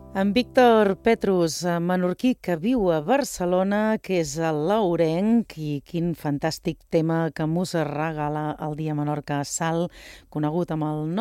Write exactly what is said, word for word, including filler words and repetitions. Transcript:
En Víctor Petrus, menorquí que viu a Barcelona, que és a l'Aurenc, i quin fantàstic tema que mos regala el Dia Menorca Sal, conegut amb el